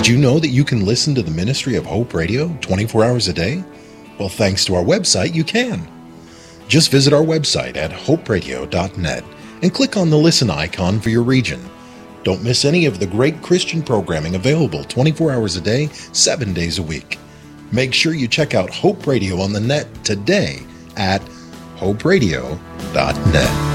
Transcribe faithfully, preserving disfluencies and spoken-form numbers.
Did you know that you can listen to the Ministry of Hope Radio twenty-four hours a day? Well, thanks to our website, you can. Just visit our website at hope radio dot net and click on the listen icon for your region. Don't miss any of the great Christian programming available twenty-four hours a day, seven days a week. Make sure you check out Hope Radio on the net today at hope radio dot net.